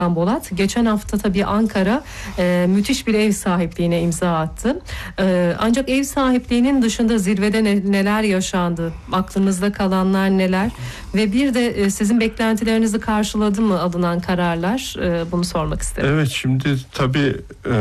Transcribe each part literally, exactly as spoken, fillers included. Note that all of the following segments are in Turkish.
Bolat. Geçen hafta tabii Ankara e, müthiş bir ev sahipliğine imza attı. E, ancak ev sahipliğinin dışında zirvede ne, neler yaşandı? Aklınızda kalanlar neler? Ve bir de e, sizin beklentilerinizi karşıladı mı alınan kararlar? E, bunu sormak isterim. Evet, şimdi tabii e,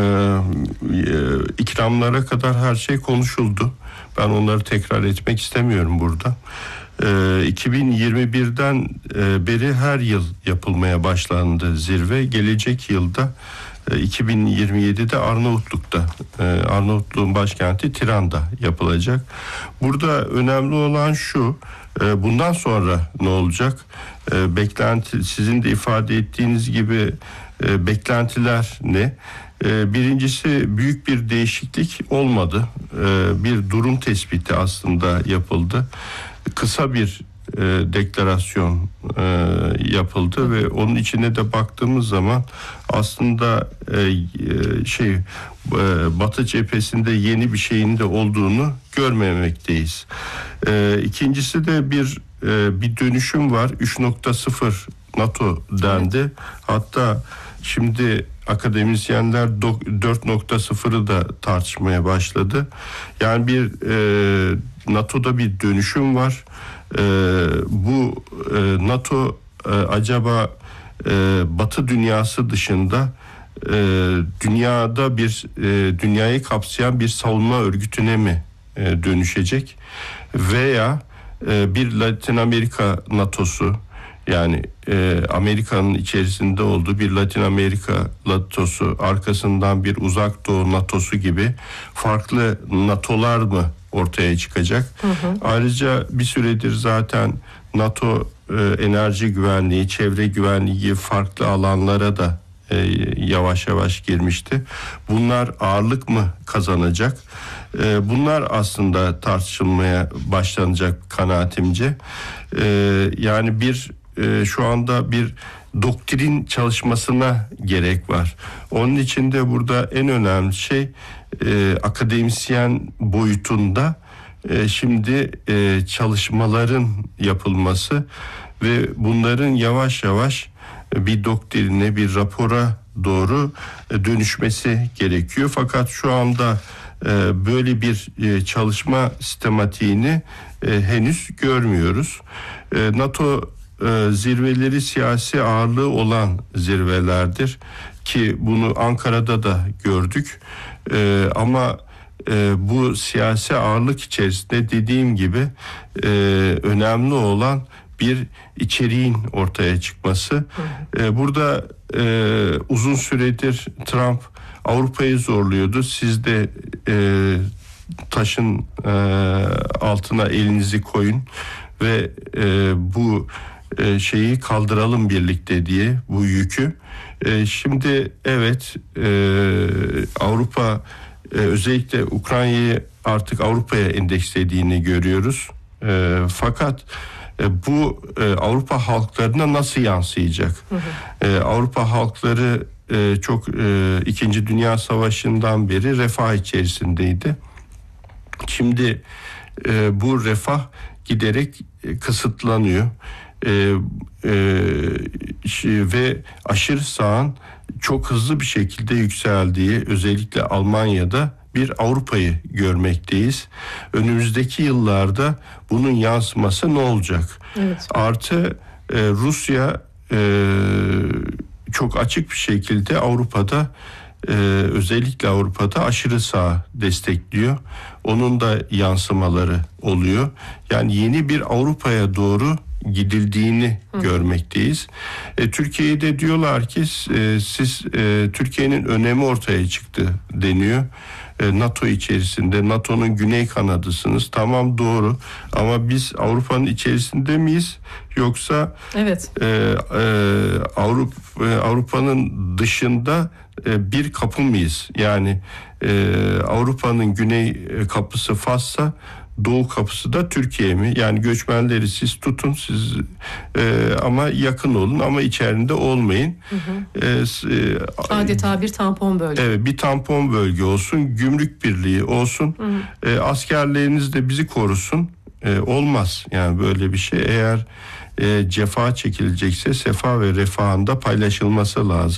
ikramlara kadar her şey konuşuldu. Ben onları tekrar etmek istemiyorum burada. E, iki bin yirmi birden e, beri her yıl yapılmaya başlandı zirve. Gelecek yılda e, iki bin yirmi yedide Arnavutluk'ta, e, Arnavutluğun başkenti Tiran'da yapılacak. Burada önemli olan şu: e, bundan sonra ne olacak? E, beklenti, sizin de ifade ettiğiniz gibi e, beklentiler ne? E, birincisi, büyük bir değişiklik olmadı. E, bir durum tespiti aslında yapıldı. Kısa bir e, deklarasyon e, yapıldı ve onun içine de baktığımız zaman aslında e, şey e, Batı cephesinde yeni bir şeyin de olduğunu görmemekteyiz. E, ikincisi de bir e, bir dönüşüm var. üç nokta sıfır NATO dendi. Evet. Hatta şimdi akademisyenler dört nokta sıfırı da tartışmaya başladı. Yani bir e, NATO'da bir dönüşüm var. E, bu e, NATO e, acaba e, Batı dünyası dışında e, dünyada bir e, dünyayı kapsayan bir savunma örgütüne mi e, dönüşecek? Veya e, bir Latin Amerika NATO'su, yani e, Amerika'nın içerisinde olduğu bir Latin Amerika NATO'su, arkasından bir Uzak Doğu NATO'su gibi farklı NATO'lar mı ortaya çıkacak? Hı hı. Ayrıca bir süredir zaten NATO e, enerji güvenliği, çevre güvenliği gibi farklı alanlara da e, yavaş yavaş girmişti. Bunlar ağırlık mı kazanacak? E, bunlar aslında tartışılmaya başlanacak kanaatimce. E, yani bir e, şu anda bir doktrin çalışmasına gerek var. Onun için de burada en önemli şey e, akademisyen boyutunda e, şimdi e, çalışmaların yapılması ve bunların yavaş yavaş bir doktrine, bir rapora doğru e, dönüşmesi gerekiyor. Fakat şu anda e, böyle bir e, çalışma sistematiğini e, henüz görmüyoruz. E, NATO e, zirveleri siyasi ağırlığı olan zirvelerdir ki bunu Ankara'da da gördük. E, ama e, bu siyasi ağırlık içerisinde dediğim gibi e, önemli olan bir içeriğin ortaya çıkması. Ee, burada e, uzun süredir Trump Avrupa'yı zorluyordu. Siz de e, taşın e, altına elinizi koyun ve e, bu e, şeyi kaldıralım birlikte diye, bu yükü. E, şimdi evet, e, Avrupa e, özellikle Ukrayna'yı artık Avrupa'ya endekslediğini görüyoruz. E, fakat bu e, Avrupa halklarına nasıl yansıyacak? Hı hı. E, Avrupa halkları e, çok e, İkinci Dünya Savaşı'ndan beri refah içerisindeydi. Şimdi e, bu refah giderek e, kısıtlanıyor. E, e, ve aşırı sağın çok hızlı bir şekilde yükseldiği, özellikle Almanya'da bir Avrupa'yı görmekteyiz. Önümüzdeki yıllarda bunun yansıması ne olacak? Evet. Artı e, Rusya e, çok açık bir şekilde Avrupa'da e, özellikle Avrupa'da aşırı sağ destekliyor. Onun da yansımaları oluyor. Yani yeni bir Avrupa'ya doğru gidildiğini Hı. görmekteyiz. E, Türkiye'de diyorlar ki e, siz e, Türkiye'nin önemi ortaya çıktı deniyor. NATO içerisinde, NATO'nun güney kanadısınız. Tamam, doğru. Ama biz Avrupa'nın içerisinde miyiz? Yoksa evet. e, e, Avrupa e, Avrupa'nın dışında e, bir kapı mıyız? Yani e, Avrupa'nın güney kapısı Fas'sa doğu kapısı da Türkiye mi? Yani göçmenleri siz tutun, siz e, ama yakın olun, ama içerisinde olmayın. Hı hı. E, Adeta bir tampon bölge. Evet, bir tampon bölge olsun, gümrük birliği olsun. Hı hı. E, askerleriniz de bizi korusun. E, olmaz yani böyle bir şey. Eğer e, cefa çekilecekse sefa ve refahın da paylaşılması lazım.